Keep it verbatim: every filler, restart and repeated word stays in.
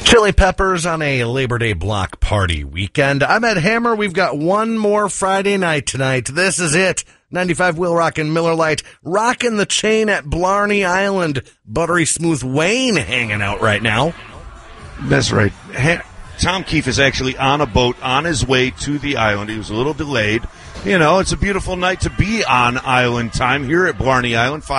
Chili Peppers on a Labor Day block party weekend. I'm Ed Hammer. We've got one more Friday night tonight. This is it. ninety-five Wheel Rockin' Miller Lite, rocking the chain at Blarney Island. Buttery Smooth Wayne hanging out right now. That's right. Ha- Tom Keefe is actually on a boat on his way to the island. He was a little delayed. You know, it's a beautiful night to be on island time here at Blarney Island.